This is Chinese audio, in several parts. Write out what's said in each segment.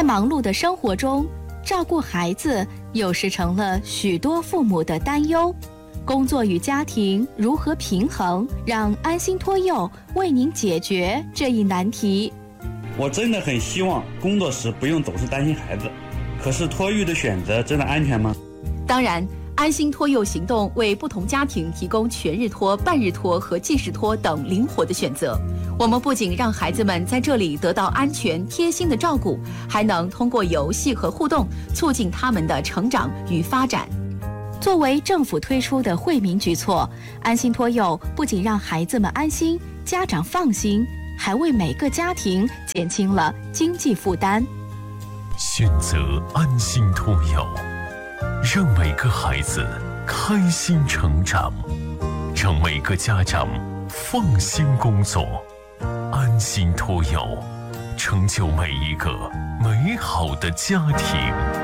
在忙碌的生活中，照顾孩子有时成了许多父母的担忧。工作与家庭如何平衡，让安心托幼为您解决这一难题。 我真的很希望工作时不用总是担心孩子，可是托育的选择真的安全吗？ 当然，安心托幼行动为不同家庭提供全日托、半日托和即时托等灵活的选择。我们不仅让孩子们在这里得到安全贴心的照顾，还能通过游戏和互动促进他们的成长与发展。 作为政府推出的惠民举措，安心托幼不仅让孩子们安心，家长放心，还为每个家庭减轻了经济负担。 选择安心托幼，让每个孩子开心成长，让每个家长放心工作。安心托幼，成就每一个美好的家庭。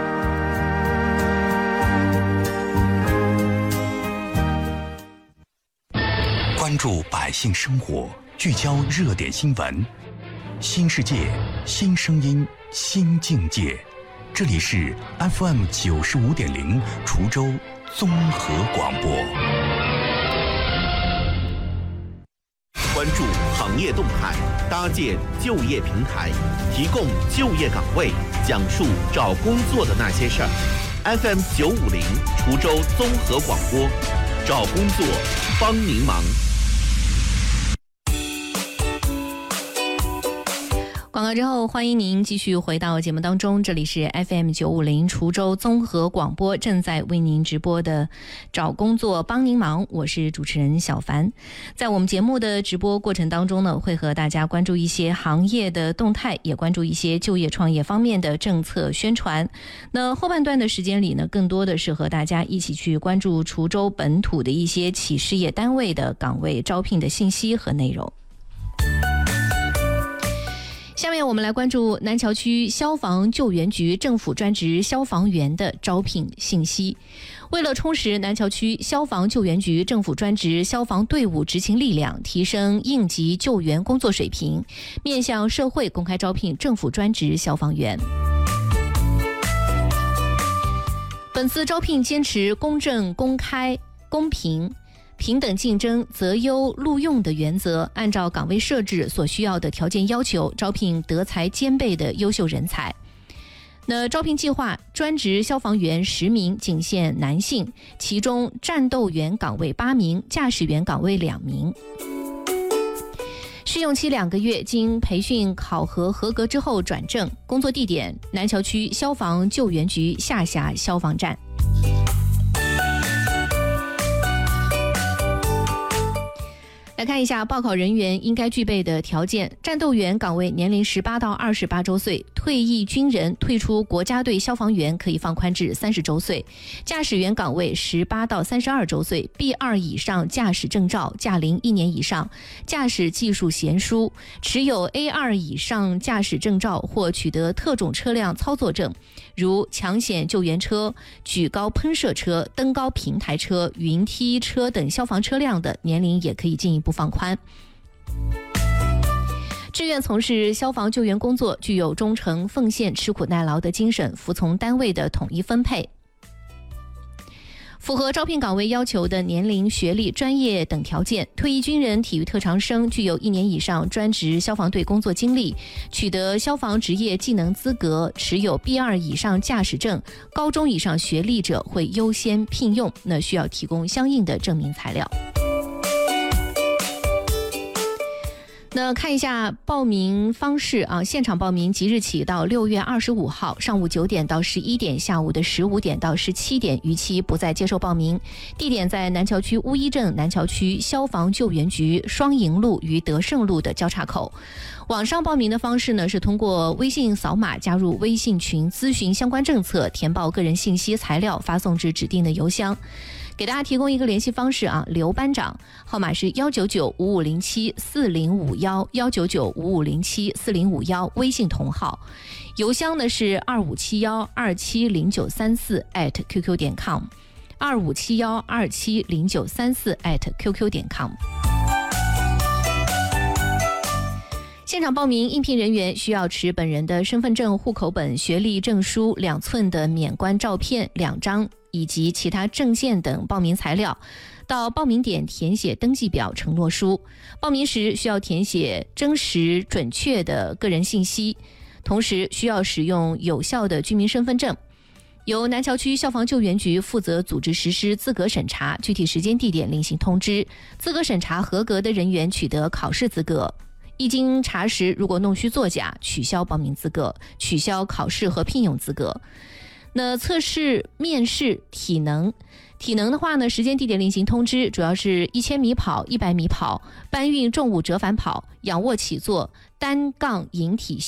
关注百姓生活，聚焦热点新闻，新世界，新声音，新境界。这里是 FM 95.0滁州综合广播。 关注行业动态，搭建就业平台，提供就业岗位，讲述找工作的那些事儿。FM 950滁州综合广播，找工作帮您忙。 广告之后，欢迎您继续回到节目当中，这里是 FM 950滁州综合广播正在为您直播的找工作帮您忙，我是主持人小凡。在我们节目的直播过程当中呢，会和大家关注一些行业的动态，也关注一些就业创业方面的政策宣传。那后半段的时间里呢，更多的是和大家一起去关注滁州本土的一些企事业单位的岗位招聘的信息和内容。下面我们来关注南桥区消防救援局政府专职消防员的招聘信息。为了充实南桥区消防救援局政府专职消防队伍执勤力量，提升应急救援工作水平，面向社会公开招聘政府专职消防员。本次招聘坚持公正、公开、公平、平等竞争、择优录用的原则，按照岗位设置所需要的条件要求，招聘德才兼备的优秀人才。那招聘计划，专职消防员10名，仅限男性，其中战斗员岗位8名，驾驶员岗位2名。试用期2个月，经培训考核合格之后转正。工作地点：南桥区消防救援局下辖消防站。来看一下报考人员应该具备的条件。战斗员岗位年龄18到28周岁，退役军人、退出国家队消防员可以放宽至30周岁。驾驶员岗位18到32周岁， B2 以上驾驶证照，驾龄1年以上，驾驶技术娴熟，持有 A2 以上驾驶证照或取得特种车辆操作证，如抢险救援车、举高喷射车、登高平台车、云梯车等消防车辆的，年龄也可以进一步放宽。志愿从事消防救援工作，具有忠诚奉献、吃苦耐劳的精神，服从单位的统一分配。符合招聘岗位要求的年龄、学历、专业等条件，退役军人、体育特长生，具有1年以上专职消防队工作经历，取得消防职业技能资格，持有 B2 以上驾驶证，高中以上学历者会优先聘用，那需要提供相应的证明材料。那看一下报名方式啊，现场报名即日起到6月25号上午9点到11点，下午的15点到17点，逾期不再接受报名。地点在南桥区乌衣镇南桥区消防救援局双营路与德胜路的交叉口。网上报名的方式呢，是通过微信扫码加入微信群咨询相关政策，填报个人信息材料，发送至指定的邮箱。给大家提供一个联系方式啊，刘班长，号码是19955074051，19955074051，微信同号。邮箱呢是2571270934@qq.com，2571270934@qq.com。 现场报名应聘人员需要持本人的身份证、户口本、学历证书、2寸的免冠照片2张以及其他证件等报名材料，到报名点填写登记表、承诺书。报名时需要填写真实准确的个人信息，同时需要使用有效的居民身份证。由南桥区消防救援局负责组织实施资格审查，具体时间地点另行通知。资格审查合格的人员取得考试资格。一经查实，如果弄虚作假，取消报名资格，取消考试和聘用资格。那测试、面试、体能的话呢，时间地点另行通知，主要是1000米跑、100米跑、搬运重物折返跑、仰卧起坐、单杠引体